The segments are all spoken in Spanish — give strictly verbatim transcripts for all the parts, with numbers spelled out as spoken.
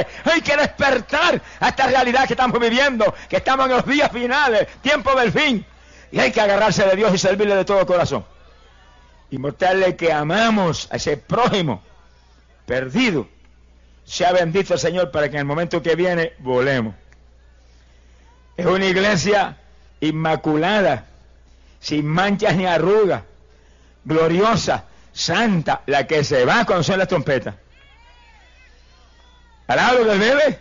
usted. Hay que despertar a esta realidad que estamos viviendo, que estamos en los días finales, tiempo del fin. Y hay que agarrarse de Dios y servirle de todo corazón. Y mostrarle que amamos a ese prójimo perdido. Sea bendito el Señor para que en el momento que viene volemos. Es una iglesia inmaculada, sin manchas ni arrugas, gloriosa, santa, la que se va cuando son las trompetas. ¿Alaba lo que él bebe?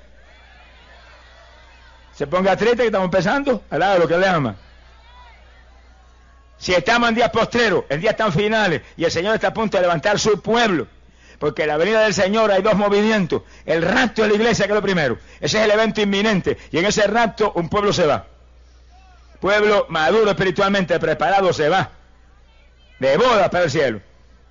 Se ponga triste que estamos empezando. Alaba lo que le ama. Si estamos en días postreros, en días tan finales, y el Señor está a punto de levantar su pueblo, porque en la venida del Señor hay dos movimientos. El rapto de la iglesia, que es lo primero. Ese es el evento inminente. Y en ese rapto un pueblo se va. Pueblo maduro espiritualmente, preparado, se va. De boda para el cielo.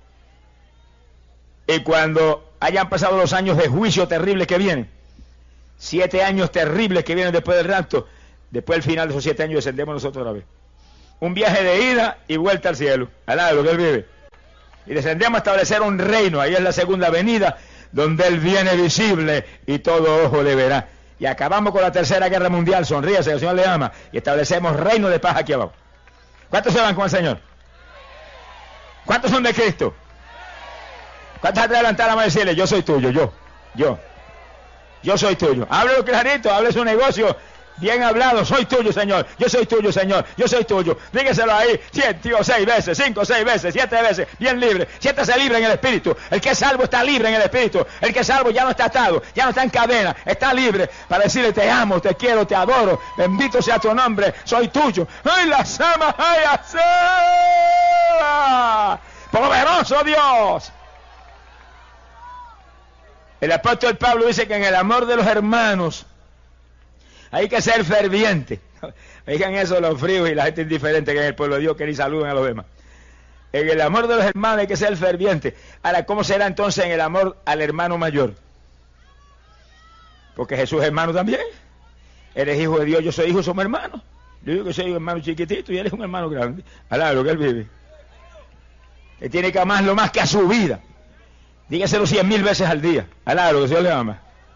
Y cuando hayan pasado los años de juicio terribles que vienen, siete años terribles que vienen después del rapto, después del final de esos siete años descendemos nosotros otra vez. Un viaje de ida y vuelta al cielo. Alá de lo que Él vive. Y descendemos a establecer un reino. Ahí es la segunda venida, donde Él viene visible y todo ojo le verá. Y acabamos con la tercera guerra mundial. Sonríase, el Señor le ama. Y establecemos reino de paz aquí abajo. ¿Cuántos se van con el Señor? ¿Cuántos son de Cristo? ¿Cuántos se levantar la mano y decirle, yo soy tuyo, yo, yo, yo soy tuyo? Háblelo clarito, hable su negocio. Bien hablado, soy tuyo, Señor, yo soy tuyo, Señor, yo soy tuyo. Dígaselo ahí, siete o seis veces, cinco o seis veces, siete veces, bien libre. Siéntase libre en el Espíritu. El que es salvo está libre en el Espíritu. El que es salvo ya no está atado, ya no está en cadena, está libre para decirle, te amo, te quiero, te adoro, bendito sea tu nombre, soy tuyo. ¡Ay, las amas, ay, así! ¡Poderoso Dios! El apóstol Pablo dice que en el amor de los hermanos hay que ser ferviente. Oigan eso los fríos y la gente indiferente que en el pueblo de Dios, que ni saludan a los demás. En el amor de los hermanos hay que ser ferviente. Ahora, ¿cómo será entonces en el amor al hermano mayor? Porque Jesús es hermano también. Eres hijo de Dios, yo soy hijo, somos hermanos. Yo digo que soy un hermano chiquitito y él es un hermano grande. Alá, lo que él vive. Él tiene que amarlo más que a su vida. Dígaselo cien mil veces al día. Alá, lo que el Señor le ama.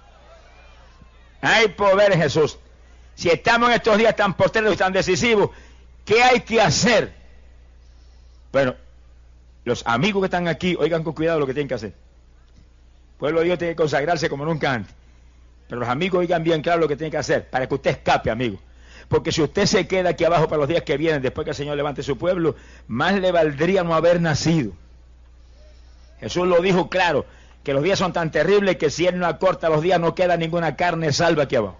Hay poder en Jesús. Si estamos en estos días tan postreros y tan decisivos, ¿qué hay que hacer? Bueno, los amigos que están aquí, oigan con cuidado lo que tienen que hacer. El pueblo de Dios tiene que consagrarse como nunca antes. Pero los amigos oigan bien claro lo que tienen que hacer, para que usted escape, amigo. Porque si usted se queda aquí abajo para los días que vienen, después que el Señor levante su pueblo, más le valdría no haber nacido. Jesús lo dijo claro, que los días son tan terribles que si Él no acorta los días no queda ninguna carne salva aquí abajo.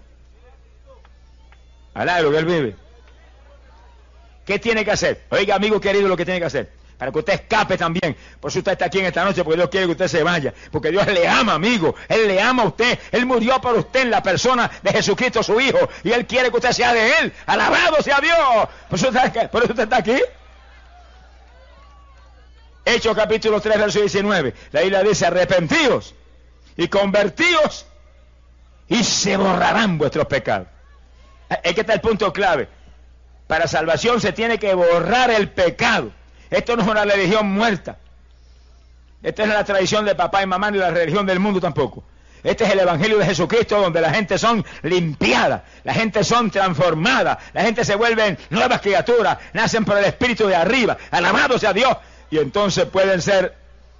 Alá, lo que Él vive. ¿Qué tiene que hacer? Oiga, amigo querido, lo que tiene que hacer. Para que usted escape también. Por eso usted está aquí en esta noche, porque Dios quiere que usted se vaya. Porque Dios le ama, amigo. Él le ama a usted. Él murió por usted en la persona de Jesucristo, su Hijo. Y Él quiere que usted sea de Él. Alabado sea Dios. Por eso usted, por eso usted está aquí. Hechos capítulo tres, verso diecinueve. La Biblia dice, arrepentíos y convertíos y se borrarán vuestros pecados. Es que está el punto clave. Para salvación se tiene que borrar el pecado. Esto no es una religión muerta. Esta es la tradición de papá y mamá ni la religión del mundo tampoco. Este es el evangelio de Jesucristo, donde la gente son limpiadas, la gente son transformadas, la gente se vuelven nuevas criaturas, nacen por el Espíritu de arriba. Alabado sea Dios. Y entonces pueden ser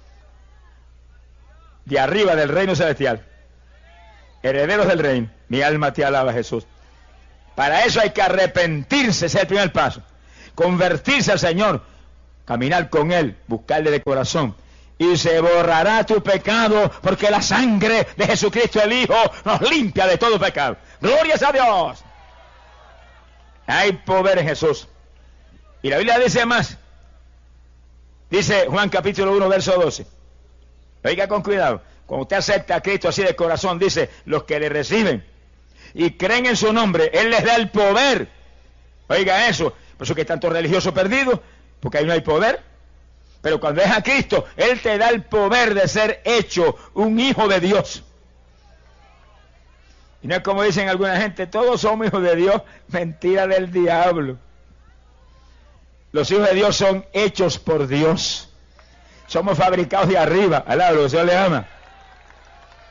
de arriba del reino celestial, herederos del reino. Mi alma te alaba, Jesús. Para eso hay que arrepentirse, ese es el primer paso. Convertirse al Señor, caminar con Él, buscarle de corazón. Y se borrará tu pecado, porque la sangre de Jesucristo el Hijo nos limpia de todo pecado. ¡Glorias a Dios! Hay poder en Jesús. Y la Biblia dice más. Dice Juan capítulo uno, verso doce. Oiga con cuidado. Cuando usted acepta a Cristo así de corazón, dice, los que le reciben y creen en su nombre, Él les da el poder. Oiga eso. Por eso que hay tantos religiosos perdidos, porque ahí no hay poder. Pero cuando es a Cristo, Él te da el poder de ser hecho un hijo de Dios. Y no es como dicen alguna gente, todos somos hijos de Dios. Mentira del diablo. Los hijos de Dios son hechos por Dios. Somos fabricados de arriba. Alá, lo que el Señor le ama.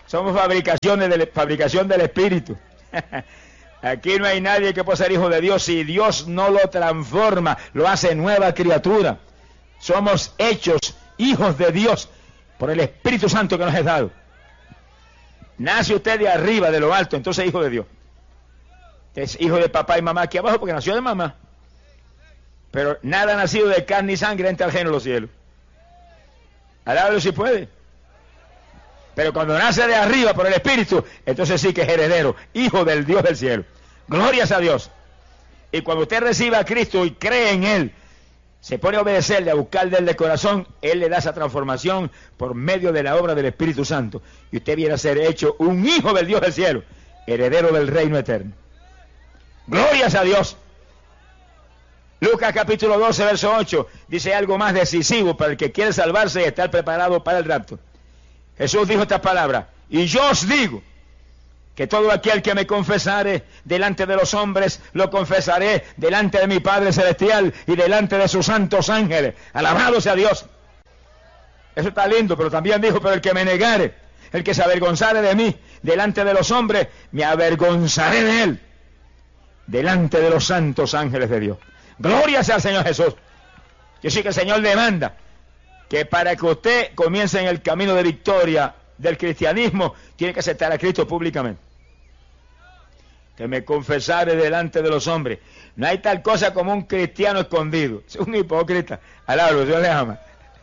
Somos fabricaciones de, fabricación del Espíritu. Aquí no hay nadie que pueda ser hijo de Dios si Dios no lo transforma, lo hace nueva criatura. Somos hechos hijos de Dios por el Espíritu Santo que nos es dado. Nace usted de arriba, de lo alto, entonces es hijo de Dios. Es hijo de papá y mamá aquí abajo porque nació de mamá. Pero nada nacido de carne y sangre entra al reino de los cielos. Alábalo si puede. Pero cuando nace de arriba por el Espíritu, entonces sí que es heredero, hijo del Dios del cielo. Glorias a Dios. Y cuando usted recibe a Cristo y cree en Él, se pone a obedecerle, a buscarle de corazón, Él le da esa transformación por medio de la obra del Espíritu Santo. Y usted viene a ser hecho un hijo del Dios del cielo, heredero del reino eterno. Glorias a Dios. Lucas capítulo doce, verso ocho, dice algo más decisivo para el que quiere salvarse y estar preparado para el rapto. Jesús dijo estas palabras: y yo os digo que todo aquel que me confesare delante de los hombres, lo confesaré delante de mi Padre Celestial y delante de sus santos ángeles. Alabado sea Dios. Eso está lindo, pero también dijo: pero el que me negare, el que se avergonzare de mí delante de los hombres, me avergonzaré de él delante de los santos ángeles de Dios. Gloria sea al Señor Jesús. Yo sí que el Señor demanda que para que usted comience en el camino de victoria del cristianismo, tiene que aceptar a Cristo públicamente. Que me confesare delante de los hombres. No hay tal cosa como un cristiano escondido. Es un hipócrita. Alábalo, Dios le ama.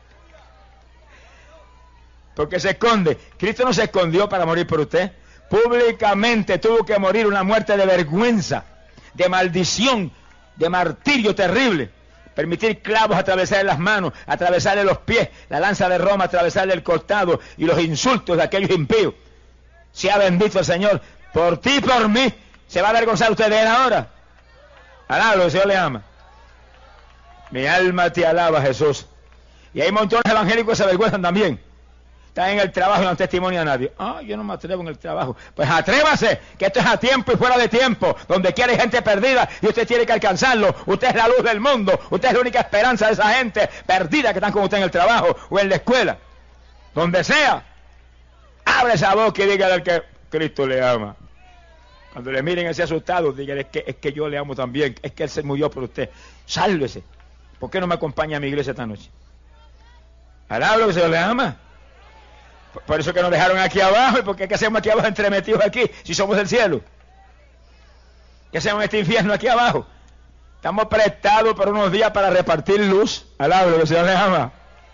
Porque se esconde. Cristo no se escondió para morir por usted. Públicamente tuvo que morir una muerte de vergüenza, de maldición, de martirio terrible. Permitir clavos atravesarle las manos, atravesarle los pies, la lanza de Roma atravesarle el costado y los insultos de aquellos impíos. Sea bendito el Señor. Por ti y por mí. ¿Se va a avergonzar usted de él ahora? Alábalo, el Señor le ama. Mi alma te alaba, Jesús. Y hay montones de evangélicos que se avergüenzan también. Están en el trabajo y no dan testimonio a nadie. Ah, yo no me atrevo en el trabajo. Pues atrévase, que esto es a tiempo y fuera de tiempo. Donde quiera hay gente perdida y usted tiene que alcanzarlo. Usted es la luz del mundo. Usted es la única esperanza de esa gente perdida que están con usted en el trabajo o en la escuela. Donde sea. Abre esa boca y dígale al que Cristo le ama. Cuando le miren así asustados, dígale: es que, es que yo le amo también. Es que Él se murió por usted. Sálvese. ¿Por qué no me acompaña a mi iglesia esta noche? Alablo que se le ama. Por eso que nos dejaron aquí abajo. ¿Y por qué hacemos aquí abajo entremetidos aquí si somos del cielo? ¿Qué hacemos en este infierno aquí abajo? Estamos prestados por unos días para repartir luz. Alablo que el Señor les ama.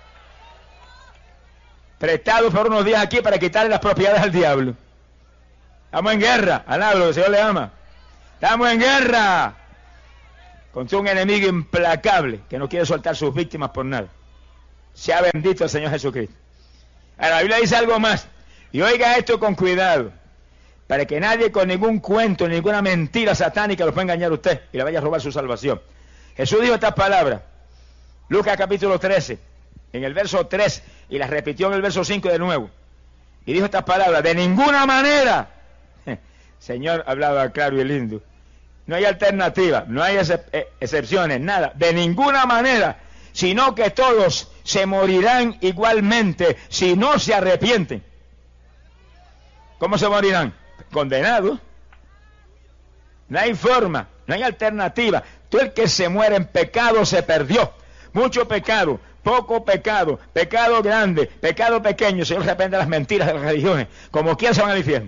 Prestados por unos días aquí para quitarle las propiedades al diablo. Estamos en guerra. Alablo que el Señor les ama. Estamos en guerra contra un enemigo implacable que no quiere soltar sus víctimas por nada. Sea bendito el Señor Jesucristo. Ahora, la Biblia dice algo más, y oiga esto con cuidado, para que nadie con ningún cuento, ninguna mentira satánica lo pueda engañar a usted y le vaya a robar su salvación. Jesús dijo estas palabras, Lucas capítulo trece, en el verso tres, y las repitió en el verso cinco de nuevo, y dijo estas palabras: de ninguna manera, Señor hablaba claro y lindo, no hay alternativa, no hay excep excepciones, nada, de ninguna manera, sino que todos se morirán igualmente si no se arrepienten. ¿Cómo se morirán? Condenados. No hay forma, no hay alternativa. Todo el que se muere en pecado se perdió. Mucho pecado, poco pecado, pecado grande, pecado pequeño. Señor, se arrepiente de las mentiras de las religiones. Como quieran se van al infierno.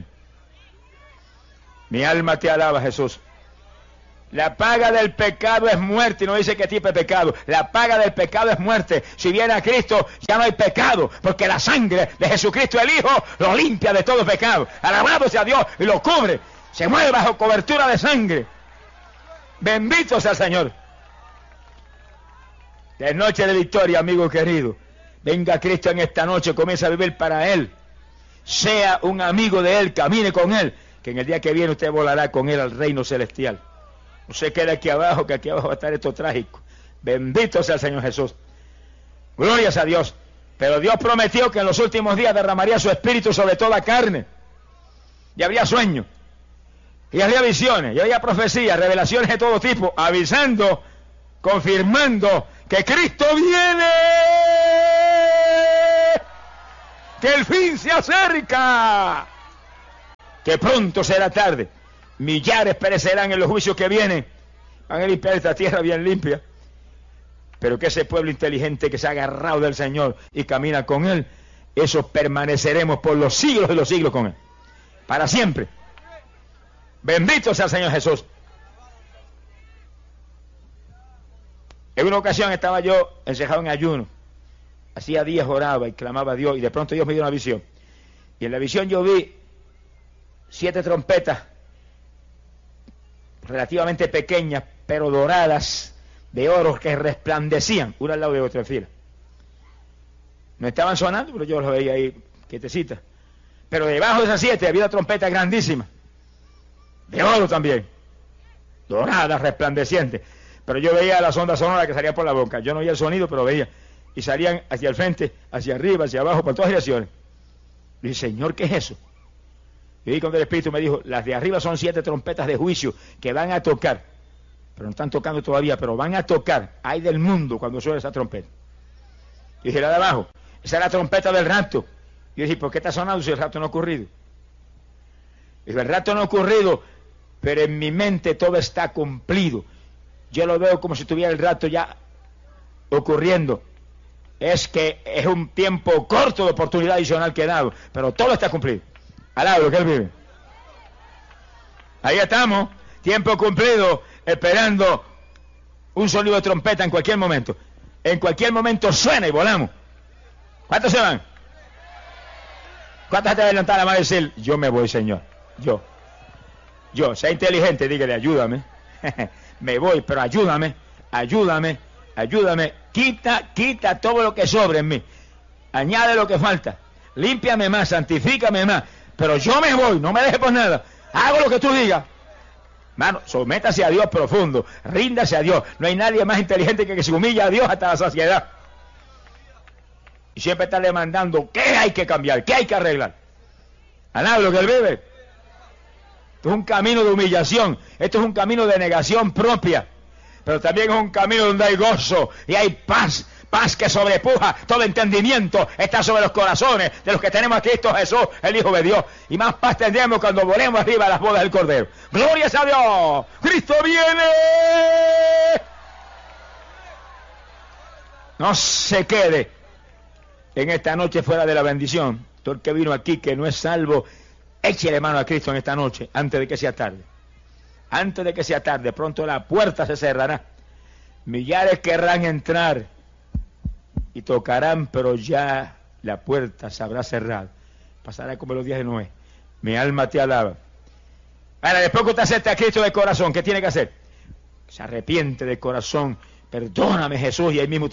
Mi alma te alaba, Jesús. La paga del pecado es muerte, y no dice qué tipo de pecado. La paga del pecado es muerte. Si viene a Cristo, ya no hay pecado, porque la sangre de Jesucristo el Hijo lo limpia de todo pecado. Alabado sea Dios, y lo cubre. Se mueve bajo cobertura de sangre. Bendito sea el Señor. De noche de victoria, amigo querido. Venga Cristo en esta noche, comienza a vivir para Él. Sea un amigo de Él, camine con Él, que en el día que viene usted volará con Él al reino celestial. No se quede aquí abajo, que aquí abajo va a estar esto trágico. Bendito sea el Señor Jesús. Glorias a Dios. Pero Dios prometió que en los últimos días derramaría su espíritu sobre toda carne. Y habría sueños. Y habría visiones. Y habría profecías, revelaciones de todo tipo. Avisando, confirmando que Cristo viene. Que el fin se acerca. que pronto será tarde. Millares perecerán en los juicios que vienen. Van a limpiar esta tierra bien limpia. Pero que ese pueblo inteligente que se ha agarrado del Señor y camina con Él, eso permaneceremos por los siglos de los siglos con Él. Para siempre. Bendito sea el Señor Jesús. En una ocasión estaba yo encejado en ayuno. Hacía días oraba y clamaba a Dios y de pronto Dios me dio una visión. Y en la visión yo vi siete trompetas relativamente pequeñas, pero doradas, de oro, que resplandecían, una al lado de otra en fila. No estaban sonando, pero yo los veía ahí quietecitas. Pero debajo de esas siete había una trompeta grandísima, de oro también, dorada, resplandeciente. Pero yo veía las ondas sonoras que salían por la boca. Yo no oía el sonido, pero veía. Y salían hacia el frente, hacia arriba, hacia abajo, por todas direcciones. Y dije, Señor, ¿qué es eso? Y ahí cuando el Espíritu me dijo, las de arriba son siete trompetas de juicio que van a tocar. Pero no están tocando todavía, pero van a tocar. Ay del mundo cuando suena esa trompeta. Y dije, la de abajo, esa es la trompeta del rapto. Y dije, ¿por qué está sonando si el rapto no ha ocurrido? Y dije, el rapto no ha ocurrido, pero en mi mente todo está cumplido. Yo lo veo como si tuviera el rapto ya ocurriendo. Es que es un tiempo corto de oportunidad adicional que he dado, pero todo está cumplido. Alaba lo que Él vive. Ahí estamos, tiempo cumplido, esperando un sonido de trompeta en cualquier momento. En cualquier momento suena y volamos. ¿Cuántos se van? ¿Cuántos te van a levantar la mano y decir, yo me voy, Señor? Yo. Yo, sea inteligente, dígale, ayúdame. Me voy, pero ayúdame, ayúdame, ayúdame. Quita, quita todo lo que sobre en mí. Añade lo que falta. Límpiame más, santifícame más. Pero yo me voy, no me dejes por nada. Hago lo que tú digas. Mano, sométase a Dios profundo, ríndase a Dios. No hay nadie más inteligente que que se humilla a Dios hasta la saciedad. Y siempre está demandando qué hay que cambiar, qué hay que arreglar. Alaba lo que Él vive. Esto es un camino de humillación, esto es un camino de negación propia, pero también es un camino donde hay gozo y hay paz, paz que sobrepuja todo entendimiento, está sobre los corazones de los que tenemos a Cristo Jesús, el Hijo de Dios, y más paz tendremos cuando volemos arriba a las bodas del Cordero. ¡Gloria a Dios! ¡Cristo viene! No se quede en esta noche fuera de la bendición. Todo el que vino aquí que no es salvo, échele mano a Cristo en esta noche, antes de que sea tarde. Antes de que sea tarde, pronto la puerta se cerrará. Millares querrán entrar y tocarán, pero ya la puerta se habrá cerrado. Pasará como los días de Noé. Mi alma te alaba. Ahora, después que usted acepta a Cristo de corazón, ¿qué tiene que hacer? Se arrepiente de corazón. Perdóname, Jesús, y ahí mismo